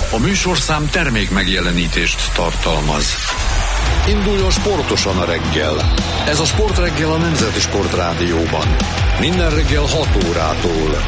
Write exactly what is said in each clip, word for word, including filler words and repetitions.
A műsorszám termék megjelenítést tartalmaz. Induljon sportosan a reggel. Ez a Sportreggel a Nemzeti Sportrádióban. Minden reggel hat órától.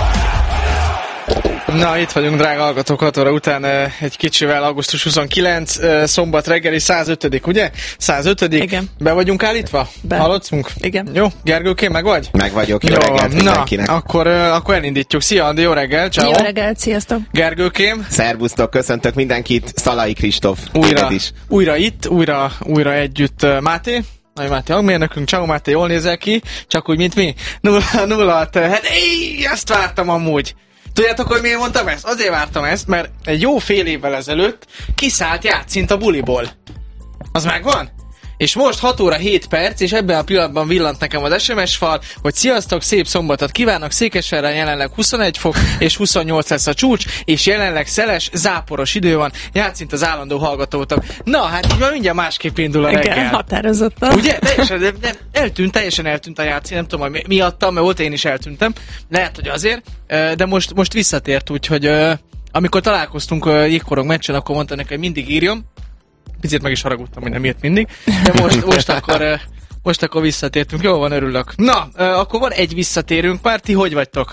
Na, itt vagyunk, drága hallgatók, hat óra után egy kicsivel, augusztus huszonkilenc, szombat reggeli, százötödik, ugye? százötödik. Igen. Be vagyunk állítva? Be. Hallottunk? Igen. Jó, Gergőkém, meg vagy? Meg vagyok, jó, jó reggelt mindenkinek. Na, akkor, akkor elindítjuk. Szia, Andi, jó reggel, ciao. Jó reggelt, sziasztok. Gergőkém. Szervusztok, köszöntök mindenkit, Szalai Kristóf. Újra, is. újra itt, újra, újra együtt Máté. Nagy Máté hangmérnökünk, ciao Máté, jól nézel ki, csak úgy, mint mi. nulla nulla hat, hát éj, ezt vártam amúgy. Tudjátok, hogy miért mondtam ezt? Azért vártam ezt, mert egy jó fél évvel ezelőtt kiszállt játszint a buliból. Az megvan? És most hat óra hét perc, és ebben a pillanatban villant nekem az es em es fal, hogy sziasztok, szép szombatot kívánok, Székesfehérváron jelenleg huszonegy fok, és huszonnyolc lesz a csúcs, és jelenleg szeles, záporos idő van, játszint az állandó hallgatótok. Na, hát így már mindjárt másképp indul a reggel. Igen, határozottan. Ugye? Teljesen, de, de eltűnt, teljesen eltűnt a játszín, nem tudom, hogy miattam, mert volt én is eltűntem, lehet, hogy azért, de most, most visszatért, úgyhogy amikor találkoztunk a jégkorong meccsen, akkor mondta neki, hogy mindig írjon. Picit meg is haragudtam, hogy nem írt mindig, de most, most, akkor, most akkor visszatértünk. Jól van, örülök. Na, akkor van egy visszatérünk. Párti, hogy vagytok?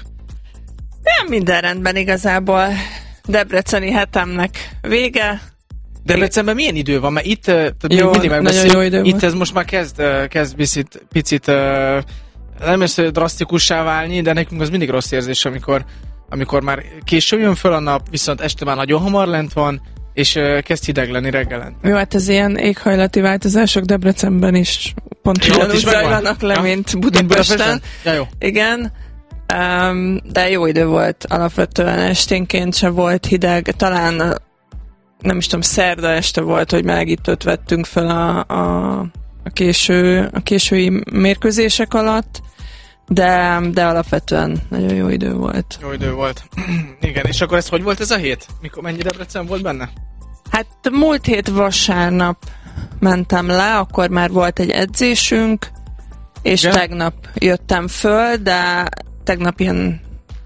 Nem minden rendben igazából. Debreceni hetemnek vége. Debrecenben milyen idő van? Mert itt jó, mindig megbeszéljük. Itt volt. ez most már kezd, kezd picit, picit nem lesz drasztikussá válni, de nekünk az mindig rossz érzés, amikor, amikor már késő jön föl a nap, viszont este már nagyon hamar lent van, és uh, kezd hideg lenni reggelente. Jó, hát ez ilyen éghajlati változások Debrecenben is pont ugyanúgy zajlanak le, ja. mint Budapesten. Mint ja, jó. Igen, um, de jó idő volt alapvetően, esténként se volt hideg, talán nem is tudom, szerda este volt, hogy melegítőt vettünk fel a, a, a, késő, a késői mérkőzések alatt, de, de alapvetően nagyon jó idő volt. Jó idő volt. Igen, és akkor ez hogy volt ez a hét? Mikor, mennyi Debrecen volt benne? Hát múlt hét vasárnap mentem le, akkor már volt egy edzésünk, és igen? Tegnap jöttem föl, de tegnap ilyen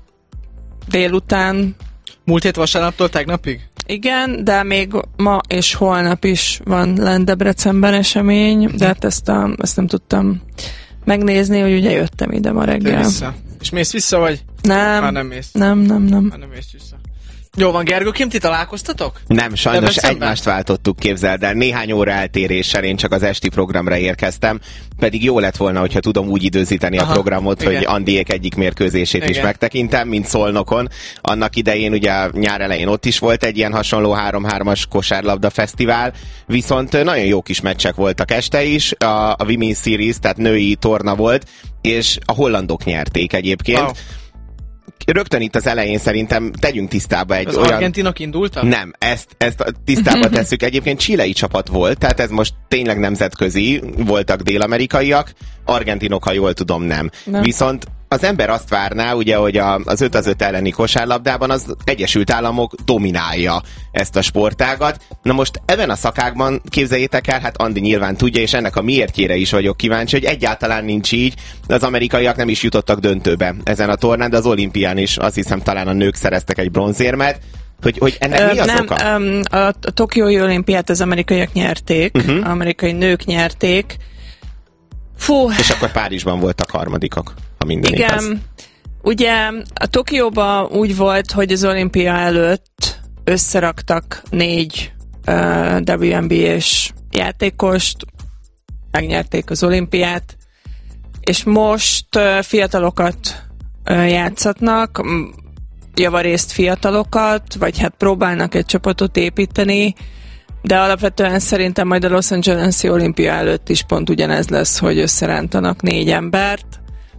délután. Múlt hét vasárnaptól tegnapig? Igen, de még ma és holnap is van lent Debrecenben esemény, de hát ezt, a, ezt nem tudtam megnézni, hogy ugye jöttem ide ma reggel. Vissza. És mész vissza, vagy? Nem. Már nem mész. Nem, nem, nem. Már nem mész vissza. Jó van, Gergőkém, ti találkoztatok? Nem, sajnos egymást váltottuk, képzeld el. Néhány óra eltéréssel én csak az esti programra érkeztem, pedig jó lett volna, hogyha tudom úgy időzíteni Aha, a programot, igen. hogy Andiék egyik mérkőzését igen. is megtekintem, mint Szolnokon. Annak idején ugye nyár elején ott is volt egy ilyen hasonló három-hármas kosárlabda fesztivál, viszont nagyon jó kis meccsek voltak este is, a, a Women's Series, tehát női torna volt, és a hollandok nyerték egyébként. Wow. Rögtön itt az elején szerintem tegyünk tisztába egy az olyan... Az argentinok indultak? Nem, ezt, ezt tisztába tesszük. Egyébként chilei csapat volt, tehát ez most tényleg nemzetközi, voltak dél-amerikaiak, argentinok, ha jól tudom, nem. nem. Viszont az ember azt várná, ugye, hogy a, az öt az öt elleni kosárlabdában az Egyesült Államok dominálja ezt a sportágat. Na most ebben a szakákban képzeljétek el, hát Andi nyilván tudja, és ennek a miértjére is vagyok kíváncsi, hogy egyáltalán nincs így. Az amerikaiak nem is jutottak döntőbe ezen a tornán, de az olimpián is azt hiszem talán a nők szereztek egy bronzérmet. Hogy, hogy ennek Ö, mi az nem, oka? Um, a, a Tokiói olimpiát az amerikaiak nyerték, uh-huh. amerikai nők nyerték. Fú. És akkor Párizsban voltak harmadikak, ha minden igen, igaz. ugye a Tokióban úgy volt, hogy az olimpia előtt összeraktak négy uh, dupla vé en bé es játékost, megnyerték az olimpiát, és most uh, fiatalokat uh, játszatnak, javarészt fiatalokat, vagy hát próbálnak egy csapatot építeni, de alapvetően szerintem majd a Los Angeles-i olimpia előtt is pont ugyanez lesz, hogy összerántanak négy embert.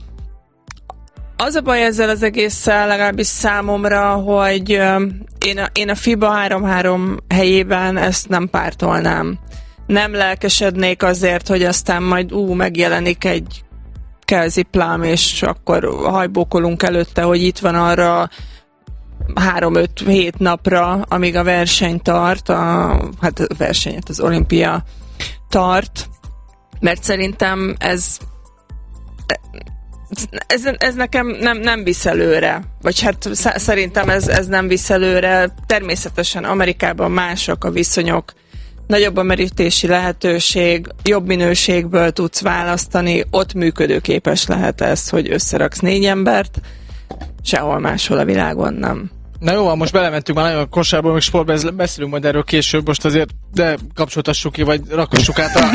Az a baj ezzel az egésszel, legalábbis számomra, hogy én a, én a FIBA három-három helyében ezt nem pártolnám. Nem lelkesednék azért, hogy aztán majd ú, megjelenik egy Kelsey Plum, és akkor hajbókolunk előtte, hogy itt van arra három-öt-hét napra, amíg a verseny tart, a, hát a versenyet, az olimpia tart, mert szerintem ez ez, ez nekem nem, nem visz előre. Vagy hát szerintem ez, ez nem visz előre. Természetesen Amerikában mások a viszonyok, nagyobb a merítési lehetőség, jobb minőségből tudsz választani, ott működőképes lehet ez, hogy összeraksz négy embert, sehol máshol a világon nem. Na jó, most belementünk már nagyon a kosárból, meg sportban, beszélünk majd erről később, most azért de kapcsoltassuk ki, vagy rakassuk át a,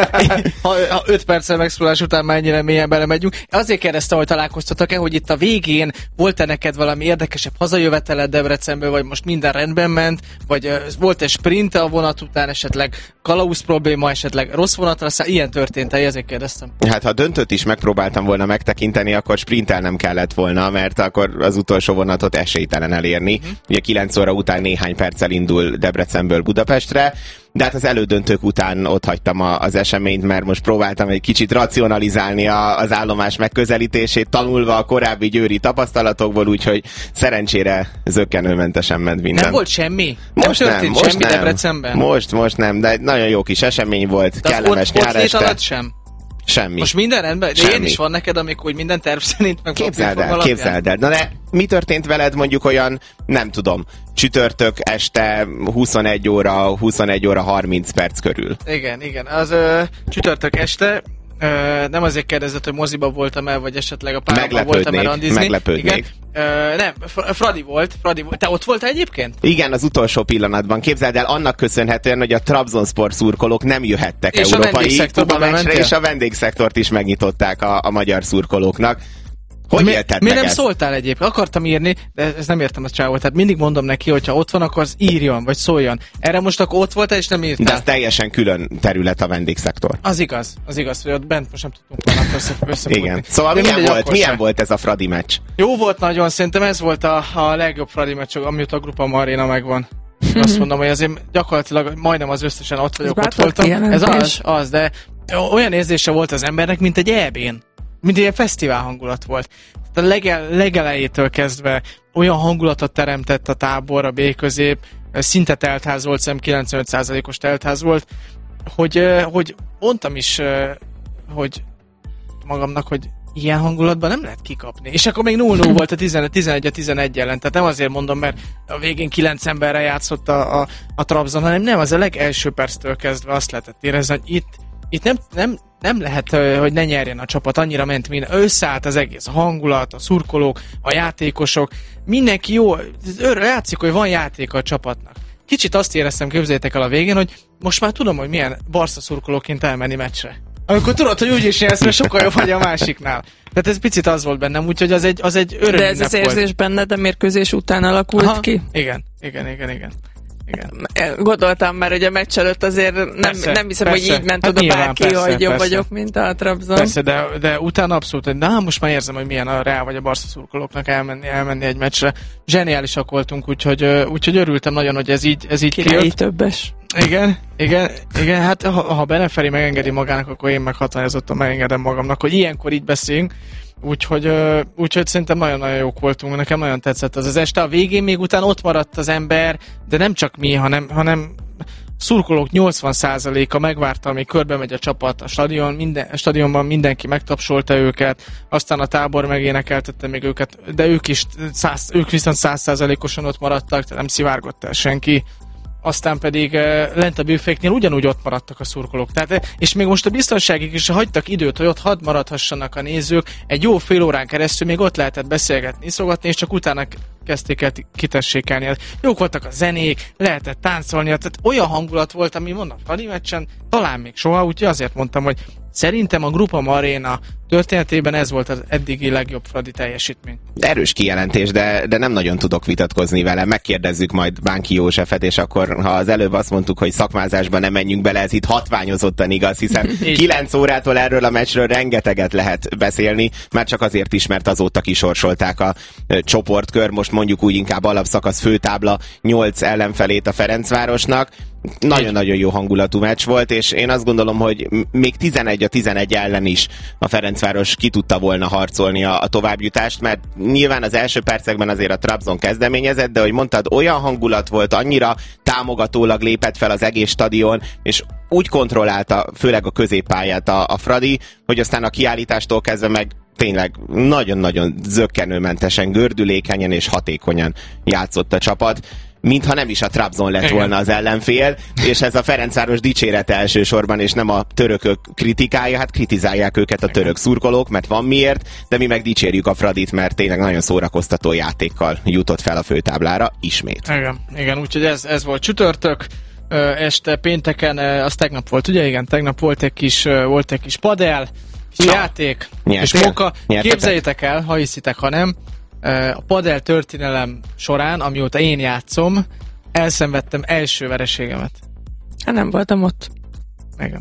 ha, ha öt perccel megszólás után már ennyire mélyen belemegyünk. Azért kérdeztem, hogy találkoztatok-e, hogy itt a végén volt-e neked valami érdekesebb hazajöveteled Debrecenből, vagy most minden rendben ment, vagy uh, volt-e sprint a vonat után, esetleg kalauz probléma, esetleg rossz vonatra, szóval ilyen történt-e, ezért kérdeztem. Hát ha döntőt is megpróbáltam volna megtekinteni, akkor sprintelnem kellett volna, mert akkor az utolsó vonatot esélytelen elérni. Mm. Ugye kilenc óra után néhány perccel indul Debrecenből Budapestre, de hát az elődöntők után ott hagytam a, az eseményt, mert most próbáltam egy kicsit racionalizálni a, az állomás megközelítését, tanulva a korábbi győri tapasztalatokból, úgyhogy szerencsére zökkenőmentesen ment minden. Nem volt semmi? Most nem, nem, most semmi nem. Debrecenben? Most, most nem, de nagyon jó kis esemény volt, de kellemes nyár este. Ott alatt sem? Semmi. Most minden rendben? De ilyen is van neked, amikor minden terv szerint meg képzeld el, képzeld el. Na de mi történt veled mondjuk olyan, nem tudom, csütörtök este huszonegy óra, huszonegy óra harminc perc körül? Igen, igen. Az ö, csütörtök este, ö, nem azért kérdezett, hogy moziba voltam el, vagy esetleg a páromban voltam el randizni. Meglepődnék. Igen. Ö, nem, Fradi volt, Fradi volt. Te ott voltál egyébként? Igen, az utolsó pillanatban. Képzeld el, annak köszönhetően, hogy a Trabzonspor szurkolók nem jöhettek és európai Budapestre, és a vendégszektort is megnyitották a, a magyar szurkolóknak. Hogy mi, élted mi meg nem ezt? szóltál egyébként? Akartam írni, de ezt nem értem a csávot. Tehát mindig mondom neki, hogy ha ott van, akkor az írjon, vagy szóljon. Erre most akkor ott voltál, és nem írtál. De ez teljesen külön terület a vendégszektor. Az igaz, az igaz, hogy ott bent most nem tudtunk volna össze, összefutni. Igen. Szóval de milyen volt, milyen sem. volt ez a Fradi meccs? Jó volt nagyon, szerintem ez volt a, a legjobb Fradi meccs, amióta a Grupa Marina megvan. Azt mondom, hogy azért gyakorlatilag majdnem az összesen ott vagyok, ott voltam. Ez az, az, de olyan érzése volt az embernek, mint egy é bén. Mint egy ilyen fesztivál hangulat volt. A legel, legelejétől kezdve olyan hangulatot teremtett a tábor, a B-közép, szinte teltház volt, szerintem kilencvenöt százalékos teltház volt, hogy, hogy mondtam is, hogy magamnak, hogy ilyen hangulatban nem lehet kikapni. És akkor még nulla nulla volt a tizenegy a tizenegy ellen, tehát nem azért mondom, mert a végén kilenc emberre játszott a, a, a Trabzon, hanem nem, az a legelső perctől kezdve azt lehetett érezni, hogy itt Itt nem, nem, nem lehet, hogy ne nyerjen a csapat, annyira ment minden. Összeállt az egész, a hangulat, a szurkolók, a játékosok, mindenki jó, őre játszik, hogy van játék a csapatnak. Kicsit azt éreztem, képzeljétek el a végén, hogy most már tudom, hogy milyen Barca szurkolóként elmenni meccsre. Amikor tudod, hogy úgyis nyersz, mert sokkal jobb vagy a másiknál. Tehát ez picit az volt bennem, úgyhogy az egy, az egy öröm. De ez az érzés volt benned a mérkőzés után alakult Aha, ki? Igen, igen, igen, igen. Igen. Gondoltam már, hogy a meccs előtt azért nem, persze, nem hiszem, persze. hogy így ment Hát oda nyilván, bárki, persze, hogy jobb persze. vagyok, mint a Trabzon. Persze, de, de utána abszolút, hogy na, most már érzem, hogy milyen a Real vagy a Barca szurkolóknak elmenni, elmenni egy meccsre. Zseniálisak voltunk, úgyhogy, úgyhogy örültem nagyon, hogy ez így, ez így kijött. többes. Igen, igen, igen, hát ha, ha Beneferi megengedi magának, akkor én meg határozottan megengedem magamnak, hogy ilyenkor így beszélünk. Úgyhogy, úgyhogy szerintem nagyon-nagyon jók voltunk, nekem nagyon tetszett az az este. A végén még utána ott maradt az ember, de nem csak mi, hanem, hanem szurkolók nyolcvan százaléka megvárta, amíg körbe megy a csapat a stadion, minden, a stadionban mindenki megtapsolta őket, aztán a tábor megénekeltette még őket, de ők is, száz, ők viszont száz százalékosan ott maradtak, tehát nem szivárgott el senki. Aztán pedig uh, lent a büféknél ugyanúgy ott maradtak a szurkolók. Tehát, és még most a biztonságig is hagytak időt, hogy ott hadd maradhassanak a nézők. Egy jó fél órán keresztül még ott lehetett beszélgetni, iszogatni, és csak utána kezdték el kitessékelni. Jók voltak a zenék, lehetett táncolni, tehát olyan hangulat volt, ami mondom, Fradi meccsen talán még soha, úgyhogy azért mondtam, hogy szerintem a Grupa Marina történetében ez volt az eddigi legjobb Fradi teljesítmény. Erős kijelentés, de, de nem nagyon tudok vitatkozni vele. Megkérdezzük majd Bánki Józsefet, és akkor, ha az előbb azt mondtuk, hogy szakmázásban nem menjünk bele, ez itt hatványozottan igaz, hiszen kilenc órától erről a meccsről rengeteget lehet beszélni, már csak azért is, mert azóta kisorsolták a e, csoportkör, most mondjuk úgy inkább alapszakasz főtábla nyolc ellenfelét a Ferencvárosnak. Nagyon-nagyon jó hangulatú meccs volt, és én azt gondolom, hogy még tizenegy a tizenegy ellen is a Ferencváros ki tudta volna harcolni a, a továbbjutást, mert nyilván az első percekben azért a Trabzon kezdeményezett, de hogy mondtad, olyan hangulat volt, annyira támogatólag lépett fel az egész stadion, és úgy kontrollálta főleg a középpályát a, a Fradi, hogy aztán a kiállítástól kezdve meg tényleg nagyon-nagyon zökkenőmentesen, gördülékenyen és hatékonyan játszott a csapat, mintha nem is a Trabzon lett Igen. volna az ellenfél, és ez a Ferencváros dicsérete elsősorban, és nem a törökök kritikája, hát kritizálják őket a török szurkolók, mert van miért, de mi meg dicsérjük a Fradit, mert tényleg nagyon szórakoztató játékkal jutott fel a főtáblára ismét. Igen, igen, úgyhogy ez, ez volt csütörtök, este pénteken, az tegnap volt, ugye? Igen, tegnap volt egy kis, volt egy kis padel, kis játék, Nyertél? és móka. Nyertetek? Képzeljétek el, ha hiszitek, ha nem, a padel történelem során, amióta én játszom, elszenvedtem első vereségemet. Hát nem voltam ott. Igen.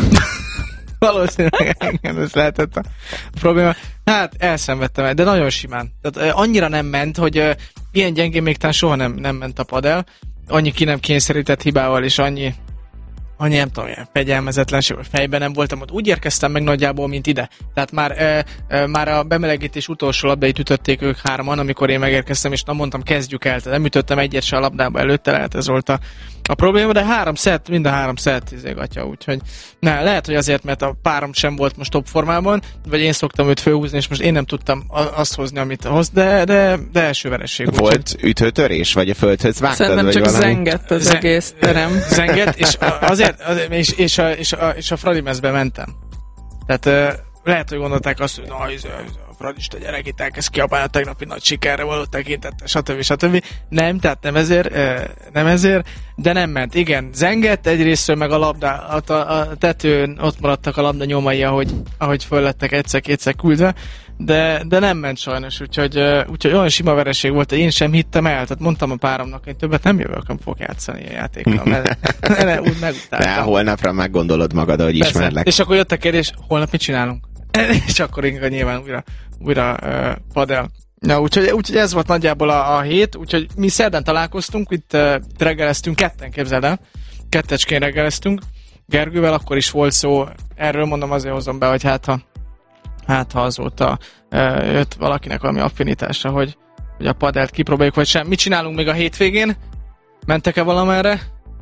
Valószínűleg igen, ez lehetett a probléma. Hát elszenvedtem, de nagyon simán. Tehát annyira nem ment, hogy ilyen gyengén még talán soha nem, nem ment a padel. Annyi ki nem kényszerített hibával, és annyi annyi nem tudom, ilyen fegyelmezetlenség, vagy fejben nem voltam ott. Úgy érkeztem meg nagyjából, mint ide. Tehát már, e, e, már a bemelegítés utolsó labdait ütötték ők hárman, amikor én megérkeztem, és nem mondtam, kezdjük el. Tehát nem ütöttem egyet se a labdába előtte, lehet ez volt a, a probléma, de három szett, mind a három szett izégatja, úgyhogy ne, lehet, hogy azért, mert a párom sem volt most top formában, vagy én szoktam őt fölhúzni, és most én nem tudtam azt hozni, amit hoz, de, de, de első veresség. Volt úgyhogy... ütőtörés, vagy a földhöz vágtad? Szerintem vagy csak valami? zengett az Zen- egész terem. Zengett, és azért, azért és, és, a, és, a, és a Fradi mezbe mentem. Tehát uh, lehet, hogy gondolták azt, hogy na, ez, ez a fradista gyerek itt elkezd kiabálni a tegnapi nagy sikerre való tekintette, stb. stb. Nem, tehát nem ezért, uh, nem ezért, de nem ment. Igen, zengett egyrésztről, meg a labda, a, a, a tetőn ott maradtak a labda nyomai, ahogy, ahogy föl lettek egyszer-kétszer küldve, de, de nem ment sajnos, úgyhogy, uh, úgyhogy olyan sima vereség volt, hogy én sem hittem el, tehát mondtam a páromnak, hogy többet nem jövök, nem fogok játszani ilyen játékkal, mert ne, ne, úgy megutáltam. De holnapra meggondolod magad, hogy Persze. ismerlek. És akkor jött a kérdés, holnap mit csinálunk? És akkor inkább nyilván újra, újra uh, padel. Na, úgyhogy, úgyhogy ez volt nagyjából a, a hét, úgyhogy mi szerdán találkoztunk, itt, uh, itt reggeleztünk, ketten képzeld el, kettecskén reggeleztünk, Gergővel, akkor is volt szó, erről mondom, azért hozom be, hogy hát ha, hát, ha azóta uh, jött valakinek valami affinitása, hogy, hogy a padelt kipróbáljuk, vagy sem. Mit csinálunk még a hétvégén? Mentek-e valamerre?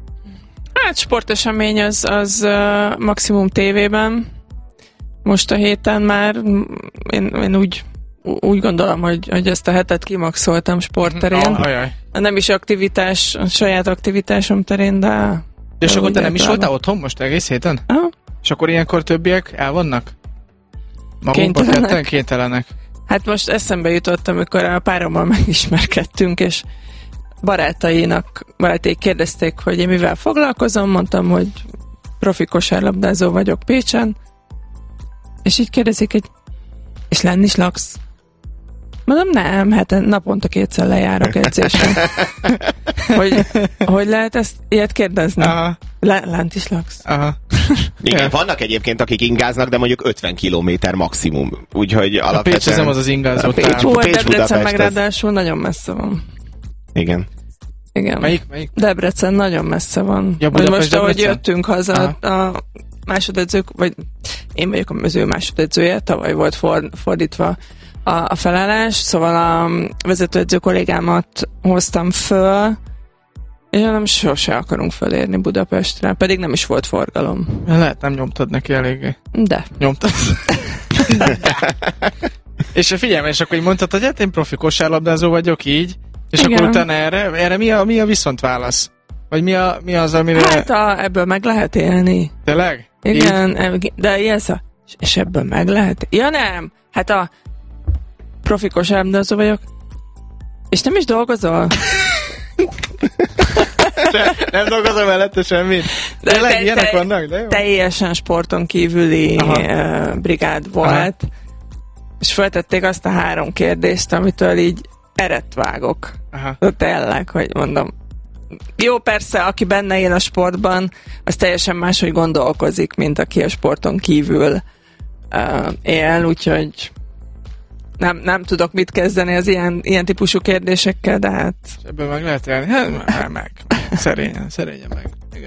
Hát sportesemény az, az uh, maximum tévében. Most a héten már én, én úgy, úgy gondolom, hogy, hogy ezt a hetet kimaxoltam sportterén. Ajaj. Nem is aktivitás, a saját aktivitásom terén, de... És akkor te nem is általában. voltál otthon most egész héten? Aha. És akkor ilyenkor többiek el vannak? Magukba Kénytelenek. ketten kénytelenek. Hát most eszembe jutott, amikor a párommal megismerkedtünk, és barátainak, barátaik kérdezték, hogy én mivel foglalkozom, mondtam, hogy profi kosárlabdázó vagyok Pécsen, és így kérdezik, hogy és lenni is laksz? Mondom, nem, hát naponta kétszer lejárok edzésre. hogy, hogy lehet ezt ilyet kérdezni? Aha, Le, lent is laksz? aha. Igen, vannak egyébként, akik ingáznak, de mondjuk ötven kilométer maximum. Úgyhogy A alapvetően... Pécs ez nem az az ingázó A Pécs- távol. Hú, Pécs, Debrecen Budapest, meg az- ráadásul nagyon messze van. Igen. Igen. Melyik, melyik? Debrecen nagyon messze van. Ja, Hogy Budapest, most, ahogy Debrecen? jöttünk haza, a másodedzők, vagy én vagyok a az ő másodedzője, tavaly volt for, fordítva a, a felállás, szóval a vezetőedző kollégámat hoztam föl, és nem sose akarunk fölérni Budapestre, pedig nem is volt forgalom. Lehet, nem nyomtad neki eléggé. De. Nyomtad. És figyelj, és akkor így mondtad, hogy hát én profi kosárlabdázó vagyok így, és Igen. akkor utána erre, erre mi a, mi a viszontválasz? Vagy mi, a, mi az, amire... Hát a, ebből meg lehet élni. Tényleg? Igen, eb- de ilyen szó. És ebből meg lehet? Ja nem, hát a profi kosárlabdázó vagyok, és nem is dolgozol? Nem dolgozom mellette semmit. De Tényleg, te- ilyenek te- vannak, de jó. Teljesen sporton kívüli uh, brigád volt, Aha. és feltették azt a három kérdést, amitől így eret vágok. Aha. De tényleg, hogy mondom. Jó, persze, aki benne él a sportban, az teljesen máshogy gondolkozik, mint aki a sporton kívül uh, él, úgyhogy nem, nem tudok mit kezdeni az ilyen, ilyen típusú kérdésekkel, de hát És ebből meg lehet élni? Hát, meg, meg. Szerényen, szerényen meg. Igen.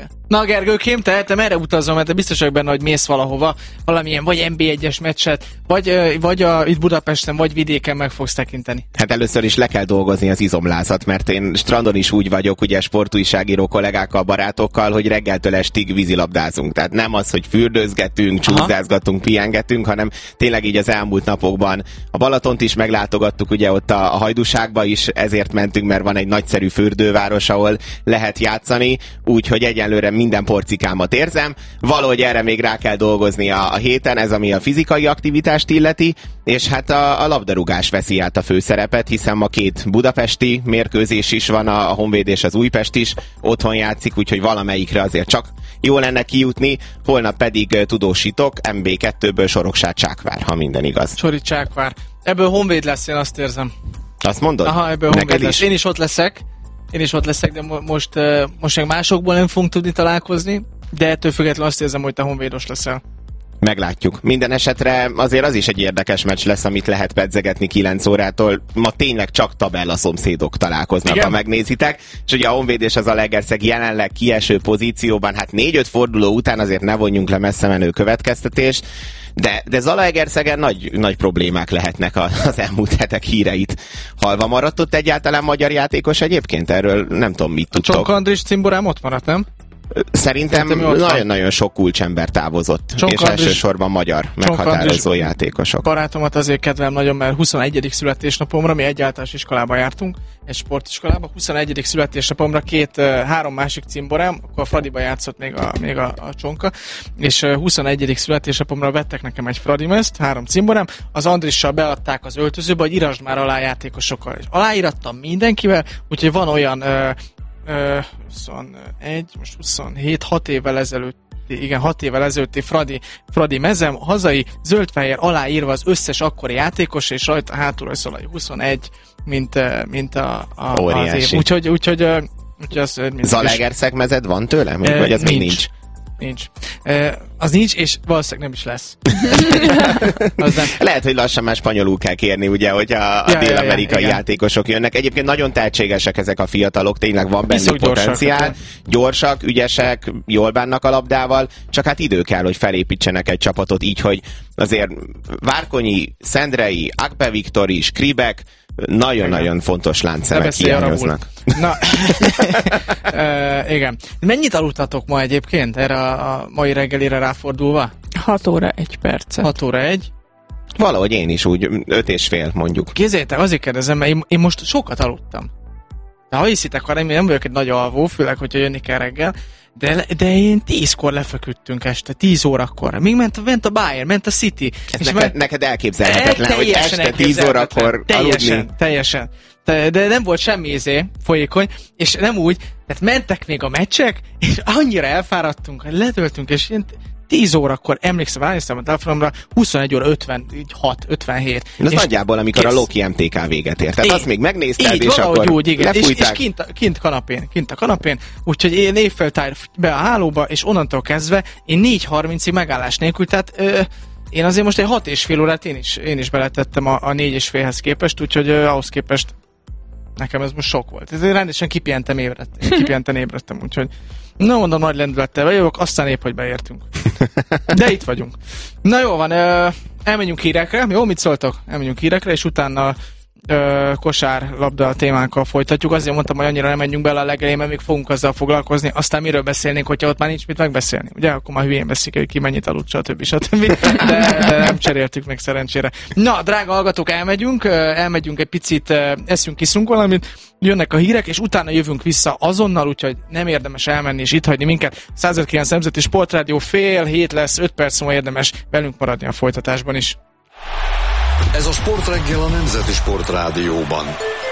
reggel. Na Gergőkém, te, te merre utazom, mert te biztos vagy benne, hogy mész valahova, valamilyen vagy en bé egyes meccset, vagy, vagy a, itt Budapesten, vagy vidéken meg fogsz tekinteni. Hát először is le kell dolgozni az izomlázat, mert én strandon is úgy vagyok, ugye sportújságíró kollégákkal, barátokkal, hogy reggeltől estig vízilabdázunk. Tehát nem az, hogy fürdőzgetünk, csúszdászgatunk, pihengetünk, hanem tényleg így az elmúlt napokban a Balatont is meglátogattuk, ugye ott a, a Hajdúságba is ezért mentünk, mert van egy nagyszerű fürdőváros, ahol lehet játszani, úgyhogy egyelőre minden porcikámat érzem. Valahogy erre még rá kell dolgozni a, a héten, ez ami a fizikai aktivitást illeti, és hát a, a labdarúgás veszi át a főszerepet, hiszen ma két budapesti mérkőzés is van, a, a Honvéd és az Újpest is otthon játszik, úgyhogy valamelyikre azért csak jó lenne kijutni, holnap pedig tudósítok, em bé kettőből Soroksád Csákvár, ha minden igaz. Sori Csákvár. Ebből Honvéd lesz, én azt érzem. Azt mondod? Aha, ebből Honvéd lesz. Én is ott leszek. Én is ott leszek, de mo- most, uh, most meg másokból nem fogunk tudni találkozni, de ettől függetlenül azt érzem, hogy te honvédos leszel. Meglátjuk. Minden esetre azért az is egy érdekes meccs lesz, amit lehet pedzegetni kilenc órától. Ma tényleg csak tabella szomszédok találkoznak, igen, ha megnézitek. És ugye a Honvéd és az Zalaegerszeg jelenleg kieső pozícióban, hát négy-öt forduló után azért ne vonjunk le messze menő következtetést, de, de Zalaegerszegen nagy, nagy problémák lehetnek az elmúlt hetek híreit. Halva maradt ott egyáltalán magyar játékos egyébként? Erről nem tudom, mit tudtok. Csonka Andris cimborám ott maradt, nem? Szerintem nagyon-nagyon sok kulcsember távozott, Csonka és Andris, elsősorban magyar meghatározó Andris játékosok. Barátomat azért kedvelem nagyon, mert huszonegyedik születésnapomra, mi egy általános iskolába jártunk, egy sportiskolába, huszonegyedik születésnapomra két, három másik cimborám, akkor a Fradiba játszott még a, még a, a Csonka, és huszonegyedik születésnapomra vettek nekem egy Fradimezt, három cimborám, az Andrissal beadták az öltözőbe, hogy írasd már alá játékosokkal, és aláírattam mindenkivel, úgyhogy van olyan ö, ö, huszonegy, most huszonhét, hat évvel ezelőtt, igen, hat évvel ezelőtti Fradi, Fradi mezem, hazai, zöld-fehér aláírva az összes akkori játékos, és rajta hátulra szól, hogy huszonegy, mint, mint a, a, az év. Úgyhogy, úgyhogy, úgyhogy az... Zalaegerszeg mezed van tőle? Vagy, vagy az nincs. még nincs? Nincs. E, az nincs, és valószínűleg nem is lesz. Az nem. Lehet, hogy lassan már spanyolul kell kérni, ugye, hogy a, a ja, dél-amerikai ja, ja, játékosok jönnek. Egyébként nagyon tehetségesek ezek a fiatalok, tényleg van bennük potenciál. Gyorsak, gyorsak, ügyesek, jól bánnak a labdával, csak hát idő kell, hogy felépítsenek egy csapatot így, hogy azért Várkonyi, Szendrei, Akpe Viktor is, Kribek, nagyon-nagyon fontos láncszemek hiányoznak. Na, e, igen. Mennyit aludtatok ma egyébként erre a, a mai reggelire ráfordulva? hat óra egy percet. hat óra egy. Valahogy én is úgy, öt és fél mondjuk. Kézzétek, azért kérdezem, mert én, én most sokat aludtam. De ha hiszitek, ha nem, nem vagyok egy nagy alvó, főleg, hogyha jönni kell reggel, de, de én tízkor lefeküdtünk este, tíz órakor. Még ment, ment a Bayern, ment a City. Ez és neked, neked elképzelhetetlen, hogy este tíz órakor teljesen, aludni. Teljesen, de, de nem volt semmi izé, folyékony, és nem úgy, tehát mentek még a meccsek, és annyira elfáradtunk, hogy letöltünk, és én tíz órakor, emlékszem, ránéztem a telefonomra, huszonegy óra ötvenhat, ötvenhét. Ez nagyjából, amikor kész. A Loki em té ká véget ért. Tehát azt még megnézted, így, és akkor úgy, igen. És, és kint, kint kanapén, kint a kanapén, úgyhogy én évfeltár be a hálóba, és onnantól kezdve én négy harmincig megállás nélkül, tehát ö, én azért most egy hat és fél órát én is, én is beletettem a, a négy és félhez képest, úgyhogy ö, ahhoz képest nekem ez most sok volt. Ezért rendesen kipihentem ébredtem, kipihentem ébredtem, úgyhogy na mondom, nagy lendülettel vagyok, aztán épp, hogy beértünk. De itt vagyunk. Na jó van, elmenjünk hírekre. Jó, mit szóltok? Elmenjünk hírekre, és utána ö, kosárlabda témánkkal folytatjuk. Azért mondtam, hogy annyira nem menjünk bele a legelején, mert még fogunk azzal foglalkozni. Aztán miről beszélnénk, hogyha ott már nincs mit megbeszélni. Ugye, akkor már hülyén veszik, hogy ki mennyit aludt, stb. stb. De, de nem cseréltük meg szerencsére. Na, drága hallgatók, elmegyünk. Elmegyünk egy picit, eszünk, kiszunk valamit. Jönnek a hírek, és utána jövünk vissza azonnal, úgyhogy nem érdemes elmenni és itt hagyni minket. száz öt kilenc Nemzeti Sportrádió, fél hét lesz, öt perc múlva érdemes velünk maradni a folytatásban is. Ez a Sportreggel a Nemzeti Sportrádióban.